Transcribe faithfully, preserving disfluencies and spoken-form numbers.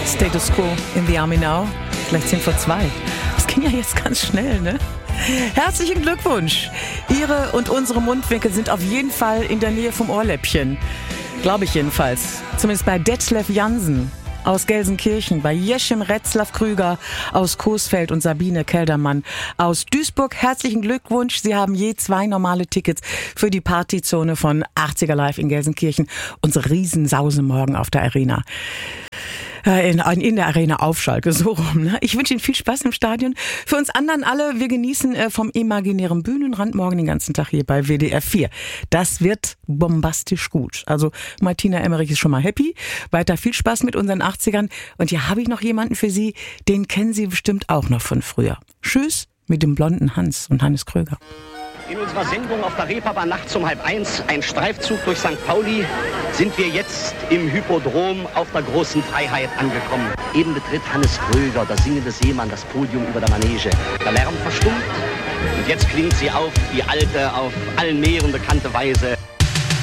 Status Quo in the Army Now. Vielleicht zehn vor zwei. Das ging ja jetzt ganz schnell, ne? Herzlichen Glückwunsch. Ihre und unsere Mundwinkel sind auf jeden Fall in der Nähe vom Ohrläppchen. Glaube ich jedenfalls. Zumindest bei Detlef Jansen aus Gelsenkirchen, bei Jeschim Retzlaff-Krüger aus Coesfeld und Sabine Keldermann aus Duisburg. Herzlichen Glückwunsch. Sie haben je zwei normale Tickets für die Partyzone von achtziger Live in Gelsenkirchen. Unsere Riesensause morgen auf der Arena. In, in der Arena auf Schalke, so rum. Ne? Ich wünsche Ihnen viel Spaß im Stadion. Für uns anderen alle, wir genießen äh, vom imaginären Bühnenrand morgen den ganzen Tag hier bei W D R vier. Das wird bombastisch gut. Also Martina Emmerich ist schon mal happy. Weiter viel Spaß mit unseren achtzigern. Und hier habe ich noch jemanden für Sie, den kennen Sie bestimmt auch noch von früher. Tschüss mit dem blonden Hans und Hannes Kröger. In unserer Sendung auf der Reeperbahn nachts um halb eins, ein Streifzug durch Sankt Pauli, sind wir jetzt im Hypodrom auf der großen Freiheit angekommen. Eben betritt Hannes Kröger, der singende Seemann, das Podium über der Manege. Der Lärm verstummt und jetzt klingt sie auf, die alte, auf allen Meeren bekannte Weise.